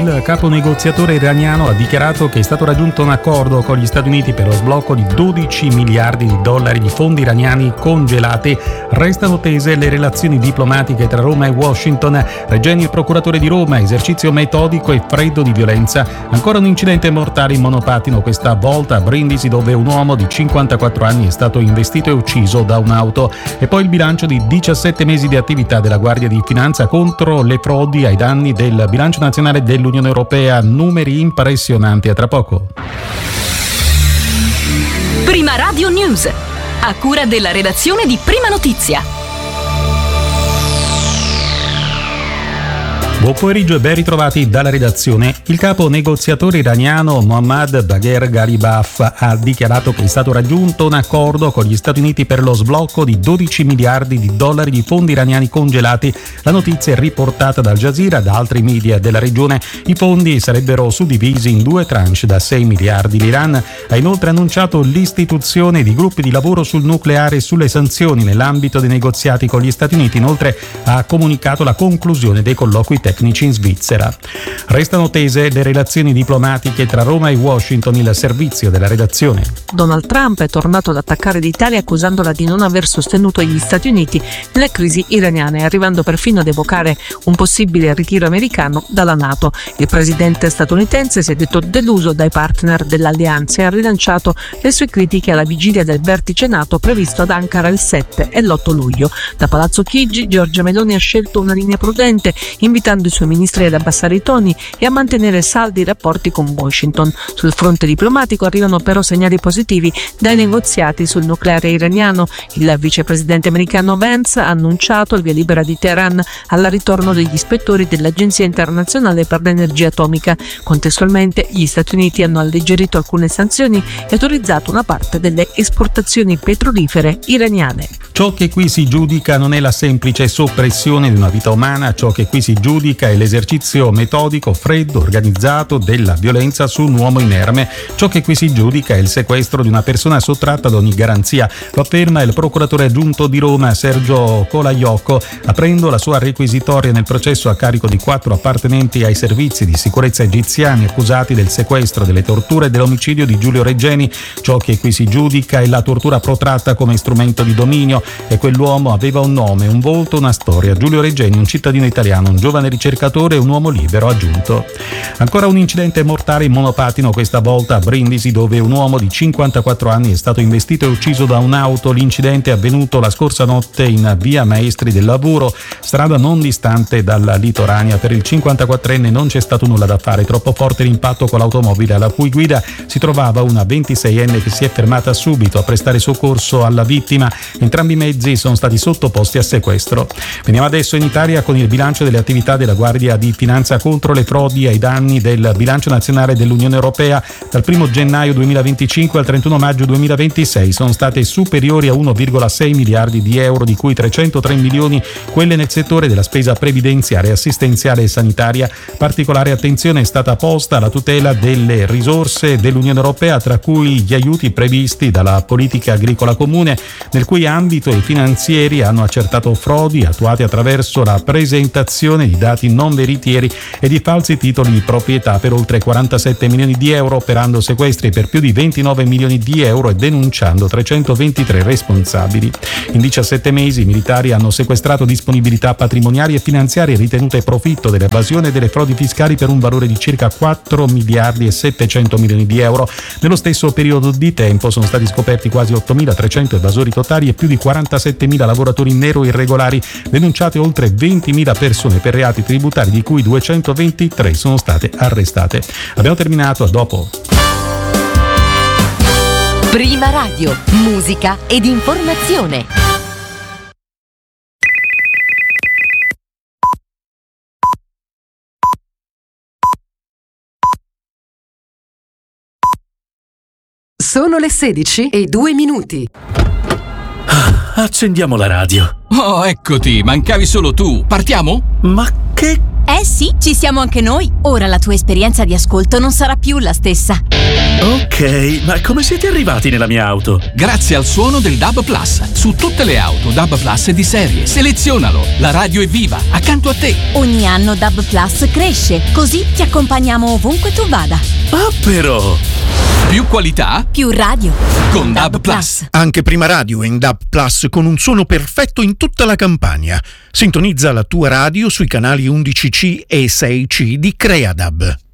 Il capo negoziatore iraniano ha dichiarato che è stato raggiunto un accordo con gli Stati Uniti per lo sblocco di 12 miliardi di dollari di fondi iraniani congelati. Restano tese le relazioni diplomatiche tra Roma e Washington. Regeni, il procuratore di Roma, esercizio metodico e freddo di violenza. Ancora un incidente mortale in monopattino, questa volta a Brindisi, dove un uomo di 54 anni è stato investito e ucciso da un'auto. E poi il bilancio di 17 mesi di attività della Guardia di Finanza contro le frodi ai danni del bilancio nazionale dell'Unione Europea. Numeri impressionanti. A tra poco. Prima Radio News, a cura della redazione di Prima Notizia. Buon pomeriggio e ben ritrovati dalla redazione. Il capo negoziatore iraniano Mohammad Bagher Ghalibaf ha dichiarato che è stato raggiunto un accordo con gli Stati Uniti per lo sblocco di 12 miliardi di dollari di fondi iraniani congelati. La notizia è riportata da Al Jazeera e da altri media della regione. I fondi sarebbero suddivisi in due tranche da 6 miliardi. L'Iran ha inoltre annunciato l'istituzione di gruppi di lavoro sul nucleare e sulle sanzioni nell'ambito dei negoziati con gli Stati Uniti. Inoltre ha comunicato la conclusione dei colloqui tecnici in Svizzera. Restano tese le relazioni diplomatiche tra Roma e Washington. Il servizio della redazione. Donald Trump è tornato ad attaccare l'Italia accusandola di non aver sostenuto gli Stati Uniti nella crisi iraniana, arrivando perfino ad evocare un possibile ritiro americano dalla NATO. Il presidente statunitense si è detto deluso dai partner dell'alleanza e ha rilanciato le sue critiche alla vigilia del vertice NATO previsto ad Ankara il 7 e l'8 luglio. Da Palazzo Chigi, Giorgia Meloni ha scelto una linea prudente, invitando i suoi ministri ad abbassare i toni e a mantenere saldi i rapporti con Washington. Sul fronte diplomatico arrivano però segnali positivi dai negoziati sul nucleare iraniano. Il vicepresidente americano Vance ha annunciato il via libera di Teheran al ritorno degli ispettori dell'Agenzia internazionale per l'energia atomica. Contestualmente gli Stati Uniti hanno alleggerito alcune sanzioni e autorizzato una parte delle esportazioni petrolifere iraniane. Ciò che qui si giudica non è la semplice soppressione di una vita umana, ciò che qui si giudica è l'esercizio metodico, freddo, organizzato della violenza su un uomo inerme. Ciò che qui si giudica è il sequestro di una persona sottratta ad ogni garanzia. Lo afferma il procuratore aggiunto di Roma, Sergio Colaiocco, aprendo la sua requisitoria nel processo a carico di 4 appartenenti ai servizi di sicurezza egiziani accusati del sequestro, delle torture e dell'omicidio di Giulio Regeni. Ciò che qui si giudica è la tortura protratta come strumento di dominio, e quell'uomo aveva un nome, un volto, una storia. Giulio Regeni, un cittadino italiano, un giovane ricercatore e un uomo libero, aggiunto. Ancora un incidente mortale in monopattino, questa volta a Brindisi, dove un uomo di 54 anni è stato investito e ucciso da un'auto. L'incidente è avvenuto la scorsa notte in via Maestri del Lavoro, strada non distante dalla Litorania. Per il 54enne non c'è stato nulla da fare, troppo forte l'impatto con l'automobile alla cui guida si trovava una 26enne che si è fermata subito a prestare soccorso alla vittima. Entrambi i mezzi sono stati sottoposti a sequestro. Veniamo adesso in Italia con il bilancio delle attività della Guardia di Finanza contro le frodi ai danni del bilancio nazionale dell'Unione Europea. Dal 1 gennaio 2025 al 31 maggio 2026 sono state superiori a 1,6 miliardi di euro, di cui 303 milioni quelle nel settore della spesa previdenziale, assistenziale e sanitaria. Particolare attenzione è stata posta alla tutela delle risorse dell'Unione Europea, tra cui gli aiuti previsti dalla politica agricola comune, nel cui ambito i finanzieri hanno accertato frodi attuate attraverso la presentazione di dati non veritieri e di falsi titoli di proprietà per oltre 47 milioni di euro, operando sequestri per più di 29 milioni di euro e denunciando 323 responsabili. In 17 mesi i militari hanno sequestrato disponibilità patrimoniali e finanziarie ritenute profitto dell'evasione e delle frodi fiscali per un valore di circa 4 miliardi e 700 milioni di euro. Nello stesso periodo di tempo sono stati scoperti quasi 8.300 evasori totali e più di 47.000 lavoratori in nero irregolari, denunciate oltre 20.000 persone per reati tributari, di cui 223 sono state arrestate. Abbiamo terminato, a dopo. Prima Radio, musica ed informazione. Sono le 16:02. Accendiamo la radio. Oh, eccoti, mancavi solo tu. Partiamo? Ma che Eh sì, ci siamo anche noi. Ora la tua esperienza di ascolto non sarà più la stessa. Ok, ma come siete arrivati nella mia auto? Grazie al suono del DAB Plus. Su tutte le auto DAB Plus di serie. Selezionalo. La radio è viva, accanto a te. Ogni anno DAB Plus cresce, così ti accompagniamo ovunque tu vada. Ah, però! Più qualità, più radio. Con DAB Plus. Anche Prima Radio è in DAB Plus con un suono perfetto in tutta la Campania. Sintonizza la tua radio sui canali 11C e 6C di CreaDAB.